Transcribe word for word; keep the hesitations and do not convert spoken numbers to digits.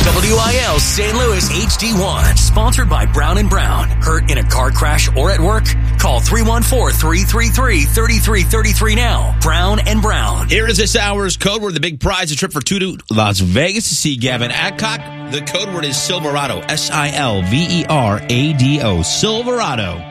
W I L Saint Louis H D one, sponsored by Brown and Brown. Hurt in a car crash or at work? Call three one four, three three three, three three three three now. Brown and Brown. Here is this hour's code word. The big prize, a trip for two to Las Vegas to see Gavin Adcock. The code word is Silverado, S I L V E R A D O, Silverado.